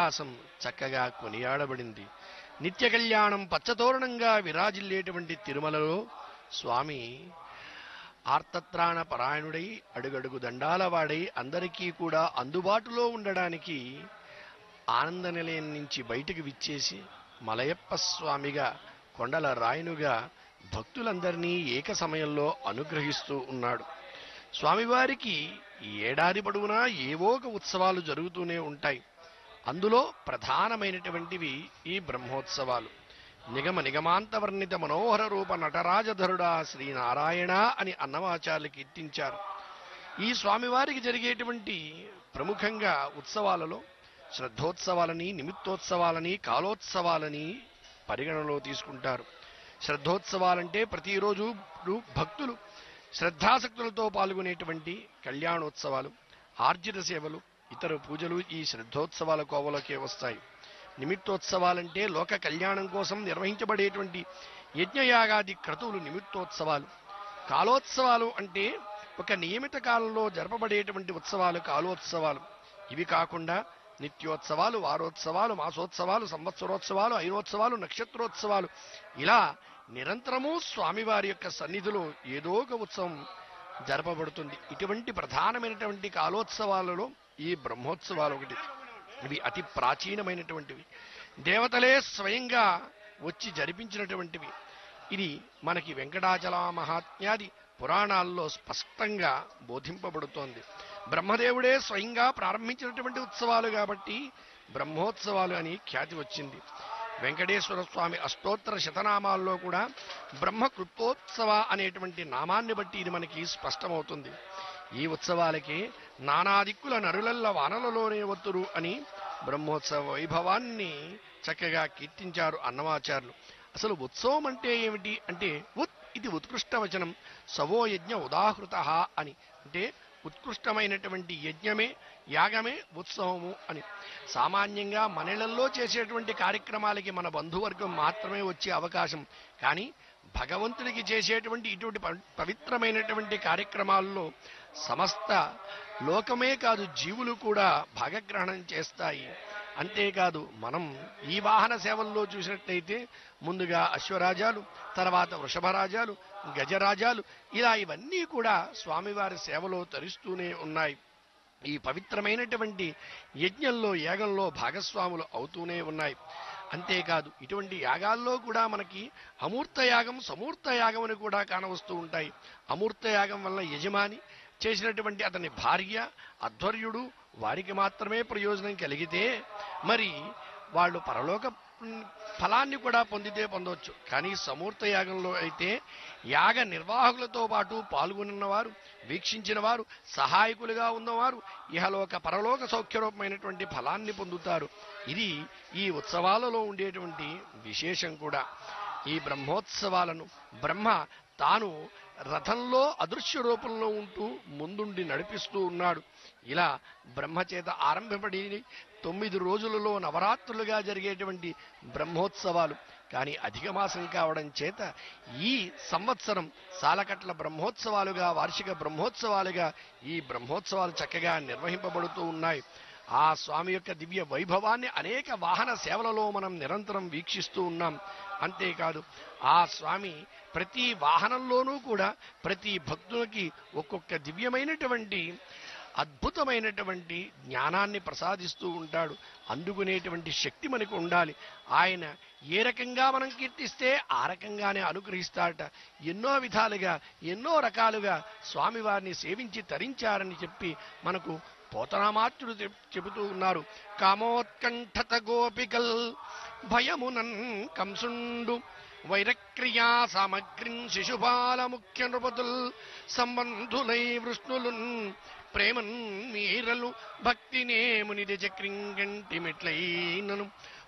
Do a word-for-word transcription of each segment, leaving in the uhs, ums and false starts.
విలాసం చక్కగా కొనియాడబడింది. నిత్య కళ్యాణం పచ్చతోరణంగా విరాజిల్లేటువంటి తిరుమలలో స్వామి ఆర్తత్రాణ పరాయణుడై అడుగడుగు దండాలవాడై అందరికీ కూడా అందుబాటులో ఉండడానికి ఆనంద నిలయం నుంచి బయటికి విచ్చేసి మలయప్ప స్వామిగా కొండల రాయనుగా భక్తులందరినీ ఏక సమయంలో అనుగ్రహిస్తూ ఉన్నాడు. స్వామివారికి ఏడాది పొడవునా ఏవో ఒక ఉత్సవాలు జరుగుతూనే ఉంటాయి. అందులో ప్రధానమైనటువంటివి ఈ బ్రహ్మోత్సవాలు. నిగమ నిగమాంతవర్ణిత మనోహర రూప నటరాజధరుడా శ్రీనారాయణ అని అన్నమాచార్యులు కీర్తించారు. ఈ స్వామివారికి జరిగేటువంటి ప్రముఖంగా ఉత్సవాలలో శ్రద్ధోత్సవాలని, నిమిత్తోత్సవాలని, కాలోత్సవాలని పరిగణలో తీసుకుంటారు. శ్రద్ధోత్సవాలంటే ప్రతిరోజు భక్తులు శ్రద్ధాసక్తులతో పాల్గొనేటువంటి కళ్యాణోత్సవాలు, ఆర్జిత సేవలు, ఇతర పూజలు ఈ శ్రద్ధోత్సవాల కోవలోకే వస్తాయి. నిమిత్తోత్సవాలంటే లోక కళ్యాణం కోసం నిర్వహించబడేటువంటి యజ్ఞయాగాది క్రతువులు నిమిత్తోత్సవాలు. కాలోత్సవాలు అంటే ఒక నియమిత కాలంలో జరపబడేటువంటి ఉత్సవాలు కాలోత్సవాలు. ఇవి కాకుండా నిత్యోత్సవాలు, వారోత్సవాలు, మాసోత్సవాలు, సంవత్సరోత్సవాలు, ఐనోత్సవాలు, నక్షత్రోత్సవాలు, ఇలా నిరంతరము స్వామివారి యొక్క సన్నిధిలో ఏదో ఒక ఉత్సవం జరపబడుతుంది. ఇటువంటి ప్రధానమైనటువంటి కాలోత్సవాలలో ఈ బ్రహ్మోత్సవాలు ఒకటి. ఇవి అతి ప్రాచీనమైనటువంటివి, దేవతలే స్వయంగా వచ్చి జరిపించినటువంటివి. ఇది మనకి వెంకటాచల మహాత్మ్యాది పురాణాల్లో స్పష్టంగా బోధింపబడుతోంది. బ్రహ్మదేవుడే స్వయంగా ప్రారంభించినటువంటి ఉత్సవాలు కాబట్టి బ్రహ్మోత్సవాలు అని ఖ్యాతి వచ్చింది. వెంకటేశ్వర స్వామి అష్టోత్తర శతనామాల్లో కూడా బ్రహ్మకృప్తోత్సవ అనేటువంటి నామాన్ని బట్టి ఇది మనకి స్పష్టమవుతుంది. ఈ ఉత్సవాలకి నానాదిక్కుల నరులల్ల వానలలోనే వత్తురు అని బ్రహ్మోత్సవ వైభవాన్ని చక్కగా కీర్తించారు అన్నమాచార్యులు. అసలు ఉత్సవం అంటే ఏమిటి అంటే ఉత్ ఇది ఉత్కృష్ట వచనం, సవో యజ్ఞ ఉదాహృత అని, అంటే ఉత్కృష్టమైనటువంటి యజ్ఞమే యాగమే ఉత్సవము అని. సామాన్యంగా మనలలో చేసేటువంటి కార్యక్రమాలకి మన బంధువర్గం మాత్రమే వచ్చే అవకాశం, కానీ భగవంతుడికి చేసేటువంటి ఇటువంటి పవిత్రమైనటువంటి కార్యక్రమాల్లో సమస్త లోకమే కాదు జీవులు కూడా భాగగ్రహణం చేస్తాయి. అంతేకాదు మనం ఈ వాహన సేవల్లో చూసినట్లయితే ముందుగా అశ్వరాజాలు, తర్వాత వృషభరాజాలు, గజరాజాలు, ఇలా ఇవన్నీ కూడా స్వామివారి సేవలో తరిస్తూనే ఉన్నాయి. ఈ పవిత్రమైనటువంటి యజ్ఞంలో యాగంలో భాగస్వాములు అవుతూనే ఉన్నాయి. అంతేకాదు ఇటువంటి యాగాల్లో కూడా మనకి అమూర్త యాగం, సమూర్త యాగం అని కూడా కానవస్తూ ఉంటాయి. అమూర్త యాగం వల్ల యజమాని చేసినటువంటి అతని భార్య, అధ్వర్యుడు వారికి మాత్రమే ప్రయోజనం కలిగితే మరి వాళ్ళు పరలోక ఫలాన్ని కూడా పొందితే పొందవచ్చు. కానీ సమూర్త యాగంలో అయితే యాగ నిర్వాహకులతో పాటు పాల్గొన్నవారు, వీక్షించిన వారు, సహాయకులుగా ఉన్నవారు ఇహలోక పరలోక సౌఖ్యరూపమైనటువంటి ఫలాన్ని పొందుతారు. ఇది ఈ ఉత్సవాలలో ఉండేటువంటి విశేషం కూడా. ఈ బ్రహ్మోత్సవాలను బ్రహ్మ తాను రథంలో అదృశ్య రూపంలో ఉంటూ ముందుండి నడిపిస్తూ ఉన్నాడు. ఇలా బ్రహ్మచేత ఆరంభపడి తొమ్మిది రోజులలో నవరాత్రులుగా జరిగేటువంటి బ్రహ్మోత్సవాలు. కానీ అధిక మాసం కావడం చేత ఈ సంవత్సరం సాలకట్ల బ్రహ్మోత్సవాలుగా, వార్షిక బ్రహ్మోత్సవాలుగా ఈ బ్రహ్మోత్సవాలు చక్కగా నిర్వహింపబడుతూ ఉన్నాయి. ఆ స్వామి యొక్క దివ్య వైభవాన్ని అనేక వాహన సేవలలో మనం నిరంతరం వీక్షిస్తూ ఉన్నాం. అంతేకాదు ఆ స్వామి ప్రతి వాహనంలోనూ కూడా ప్రతి భక్తునికి ఒక్కొక్క దివ్యమైనటువంటి అద్భుతమైనటువంటి జ్ఞానాన్ని ప్రసాదిస్తూ ఉంటాడు. అందుకునేటువంటి శక్తి మనకు ఉండాలి. ఆయన ఏ రకంగా మనం కీర్తిస్తే ఆ రకంగానే అనుగ్రహిస్తాడట. ఎన్నో విధాలుగా ఎన్నో రకాలుగా స్వామివారిని సేవించి తరించారని చెప్పి మనకు పోతనామాత్రుడు చెబుతూ ఉన్నారు. కామోత్కంఠత గోపికల్ భయమునన్ కంసుండు వైరక్రియా సామగ్రిన్ శిశుపాల ముఖ్య నృపతుల్ సంబంధులై వృష్ణులున్ ప్రేమన్ మీరలు భక్తినే మునిది చక్రింగంటి మెట్లైనను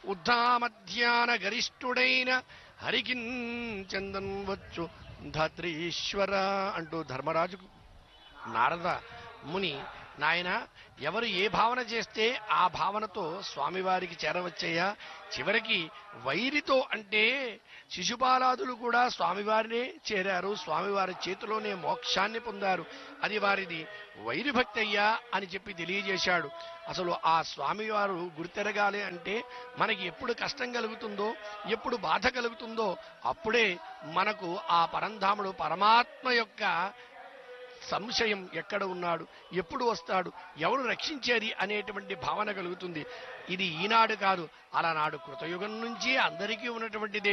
ఉద్ధామధ్యాన గరిష్ఠుడైన హరికిన్ చందన్ వచ్చు ధాత్రీశ్వర అంటూ ధర్మరాజుకు నారద ముని నాయన ఎవరు ఏ భావన చేస్తే ఆ భావనతో స్వామివారికి చేరవచ్చయ్యా. చివరికి వైరితో అంటే శిశుపాలాదులు కూడా స్వామివారినే చేరారు, స్వామివారి చేతిలోనే మోక్షాన్ని పొందారు. అది వారిది వైరిభక్తి అయ్యా అని చెప్పి తెలియజేశాడు. అసలు ఆ స్వామివారు గుర్తెరగాలి అంటే మనకి ఎప్పుడు కష్టం కలుగుతుందో, ఎప్పుడు బాధ కలుగుతుందో అప్పుడే మనకు ఆ పరంధాముడు పరమాత్మ యొక్క సంశయం ఎక్కడ ఉన్నాడు, ఎప్పుడు వస్తాడు, ఎవరు రక్షించేది అనేటువంటి భావన కలుగుతుంది. ఇది ఈనాడు కాదు, అలనాడు కృతయుగం నుంచి అందరికీ ఉన్నటువంటిదే.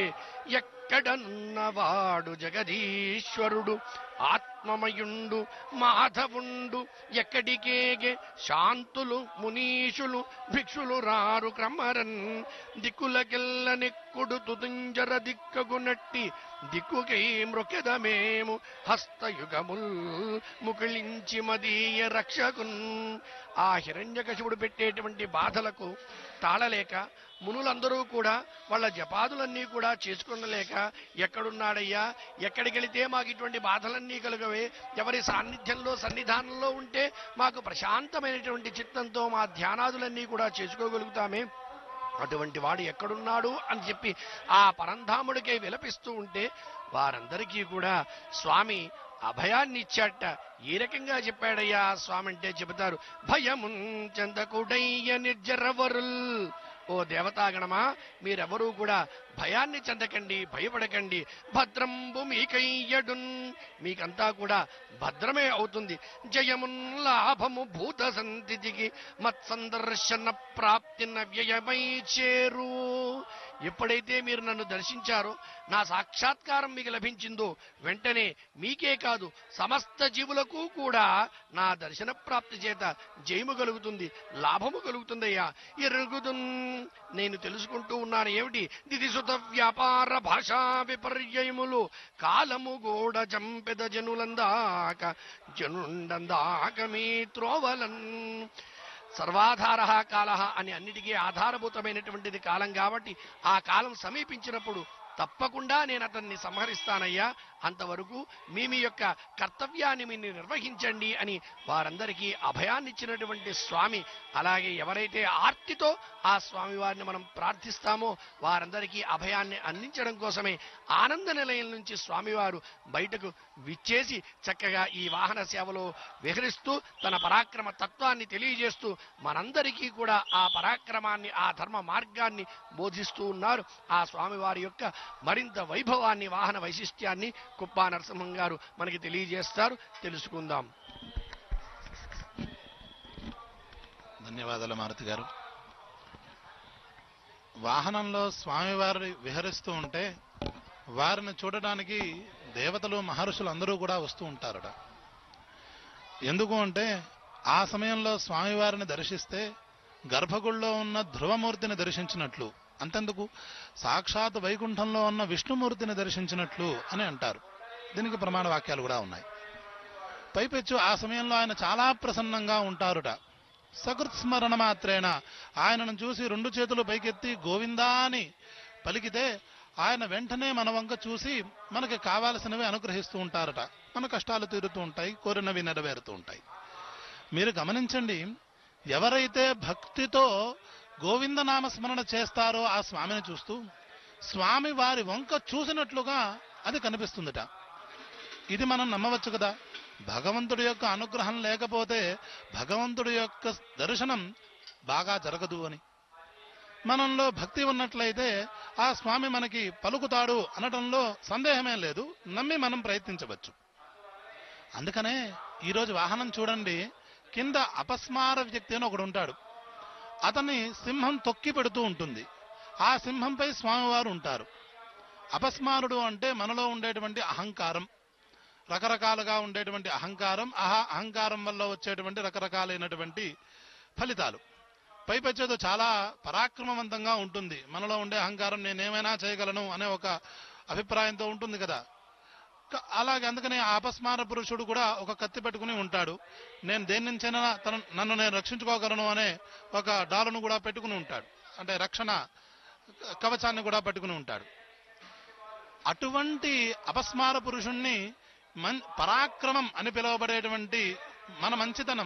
ఎక్కడనున్నవాడు జగదీశ్వరుడు ఆత్మమయుండు మాధవుండు, ఎక్కడికేగే శాంతులు మునీషులు భిక్షులు రారు క్రమరన్, దిక్కులకెల్ల నెక్కుడు తుతుంజర దిక్కగునట్టి దిక్కుకై మృకెదమేము హస్తయుగముల్ ముకుళించి మదీయ రక్షకున్. ఆ హిరణ్యకశిపుడు పెట్టేటువంటి బాధలకు తాళలేక మునులందరూ కూడా వాళ్ళ జపాదులన్నీ కూడా చేసుకునలేక, ఎక్కడున్నాడయ్యా, ఎక్కడికి వెళితే మాకు ఇటువంటి బాధలన్నీ కలుగవే, ఎవరి సాన్నిధ్యంలో సన్నిధానంలో ఉంటే మాకు ప్రశాంతమైనటువంటి చిత్తంతో మా ధ్యానాదులన్నీ కూడా చేసుకోగలుగుతామే, అటువంటి వాడు ఎక్కడున్నాడు అని చెప్పి ఆ పరంధాముడికే విలపిస్తూ ఉంటే వారందరికీ కూడా స్వామి అభయాన్ని ఇచ్చాట. ఏ రకంగా చెప్పాడయ్యా స్వామి అంటే చెబుతారు, భయమున్ చెందకుడయ్య నిర్జరవరుల్. ఓ దేవతాగణమా, మీరెవరూ కూడా భయాన్ని చెందకండి, భయపడకండి. భద్రంబు మీకయ్యడున్, మీకంతా కూడా భద్రమే అవుతుంది. జయమున్ లాభము భూత సంతికి మత్సందర్శన ప్రాప్తిన వ్యయమై చేరు. ఎప్పుడైతే మీరు నన్ను దర్శించారో, నా సాక్షాత్కారం మీకు లభించిందో, వెంటనే మీకే కాదు సమస్త జీవులకు కూడా నా దర్శన ప్రాప్తి చేత జయము కలుగుతుంది, లాభము కలుగుతుందయ్యా. ఎరుగుదున్, నేను తెలుసుకుంటూ ఉన్నాను ఏమిటి, దిదిసుత వ్యాపార భాషా విపర్యయములు కాలము గోడ చంపెద జనులందాక జనుండందాక మీ త్రోవలన్. సర్వాధార కాల అని అన్నిటికీ ఆధారభూతమైనటువంటిది కాలం కాబట్టి ఆ కాలం సమీపించినప్పుడు తప్పకుండా నేను అతన్ని సంహరిస్తానయ్యా, అంతవరకు మీ మీ యొక్క కర్తవ్యాన్ని మీరు నిర్వహించండి అని వారందరికీ అభయాన్ని ఇచ్చినటువంటి స్వామి. అలాగే ఎవరైతే ఆర్తితో ఆ స్వామి వారిని మనం ప్రార్థిస్తామో వారందరికీ అభయాన్ని అందించడం కోసమే ఆనంద నిలయం నుంచి స్వామివారు బయటకు విచ్చేసి చక్కగా ఈ వాహన సేవలో విహరిస్తూ తన పరాక్రమ తత్వాన్ని తెలియజేస్తూ మనందరికీ కూడా ఆ పరాక్రమాన్ని, ఆ ధర్మ మార్గాన్ని బోధిస్తూ ఉన్నారు. ఆ స్వామివారి యొక్క మరింత వైభవాన్ని, వాహన వైశిష్ట్యాన్ని కుప్పా నరసింహం గారు మనకి తెలియజేస్తారు. తెలుసుకుందాం. ధన్యవాదాలు మారుతి గారు. వాహనంలో స్వామివారి విహరిస్తూ ఉంటే వారిని చూడడానికి దేవతలు మహర్షులు అందరూ కూడా వస్తూ ఉంటారట. ఎందుకు అంటే ఆ సమయంలో స్వామివారిని దర్శిస్తే గర్భగుడిలో ఉన్న ధ్రువమూర్తిని దర్శించినట్లు, అంతెందుకు సాక్షాత్ వైకుంఠంలో ఉన్న విష్ణుమూర్తిని దర్శించినట్లు అని అంటారు. దీనికి ప్రమాణ వాక్యాలు కూడా ఉన్నాయి. పైపెచ్చు ఆ సమయంలో ఆయన చాలా ప్రసన్నంగా ఉంటారుట. సకృత్స్మరణ మాత్రేణ ఆయనను చూసి రెండు చేతులు పైకెత్తి గోవిందా అని పలికితే ఆయన వెంటనే మన వంక చూసి మనకి కావాల్సినవి అనుగ్రహిస్తూ ఉంటారట. మన కష్టాలు తీరుతూ ఉంటాయి, కోరినవి నెరవేరుతూ ఉంటాయి. మీరు గమనించండి, ఎవరైతే భక్తితో గోవిందనామ స్మరణ చేస్తారో ఆ స్వామిని చూస్తూ స్వామి వారి వంక చూసినట్లుగా అది కనిపిస్తుందట. ఇది మనం నమ్మవచ్చు కదా. భగవంతుడి యొక్క అనుగ్రహం లేకపోతే భగవంతుడి యొక్క దర్శనం బాగా జరగదు అని. మనంలో భక్తి ఉన్నట్లయితే ఆ స్వామి మనకి పలుకుతాడు అనడంలో సందేహమే లేదు, నమ్మి మనం ప్రయత్నించవచ్చు. అందుకనే ఈరోజు వాహనం చూడండి, కింద అపస్మార వ్యక్తి అని ఒకడు ఉంటాడు. అతన్ని సింహం తొక్కి పెడుతూ ఉంటుంది. ఆ సింహంపై స్వామివారు ఉంటారు. అపస్మారుడు అంటే మనలో ఉండేటువంటి అహంకారం, రకరకాలుగా ఉండేటువంటి అహంకారం, ఆహా అహంకారం వల్ల వచ్చేటువంటి రకరకాలైనటువంటి ఫలితాలు. పైపెచ్చేదో చాలా పరాక్రమవంతంగా ఉంటుంది. మనలో ఉండే అహంకారం నేనేమైనా చేయగలను అనే ఒక అభిప్రాయంతో ఉంటుంది కదా. అలాగే అందుకనే ఆ అపస్మార పురుషుడు కూడా ఒక కత్తి పెట్టుకుని ఉంటాడు. నేను దేని నుంచైనా తన నన్ను నేను రక్షించుకోగలను అనే ఒక డాలును కూడా పెట్టుకుని ఉంటాడు. అంటే రక్షణ కవచాన్ని కూడా పెట్టుకుని ఉంటాడు. అటువంటి అపస్మార పురుషుణ్ణి మన్ పరాక్రమం అని పిలువబడేటువంటి మన మంచితనం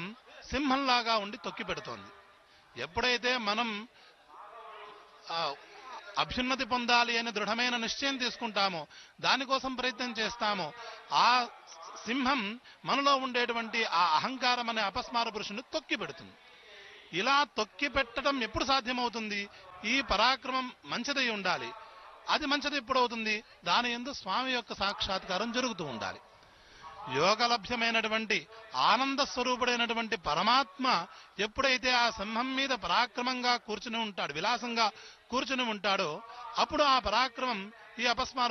సింహంలాగా ఉండి తొక్కి పెడుతోంది. ఎప్పుడైతే మనం ఆ, అభ్యున్నతి పొందాలి అని దృఢమైన నిశ్చయం తీసుకుంటామో, దానికోసం ప్రయత్నం చేస్తామో, ఆ సింహం మనలో ఉండేటువంటి ఆ అహంకారం అనే అపస్మార పురుషుని తొక్కి పెడుతుంది. ఇలా తొక్కి పెట్టడం ఎప్పుడు సాధ్యమవుతుంది? ఈ పరాక్రమం మంచిదై ఉండాలి. అది మంచిది ఎప్పుడవుతుంది? దాని యందు స్వామి యొక్క సాక్షాత్కారం జరుగుతూ ఉండాలి. యోగలభ్యమైనటువంటి ఆనంద స్వరూపుడైనటువంటి పరమాత్మ ఎప్పుడైతే ఆ సింహం మీద పరాక్రమంగా కూర్చుని ఉంటాడు, విలాసంగా కూర్చుని ఉంటాడో, అప్పుడు ఆ పరాక్రమం ఈ అపస్మార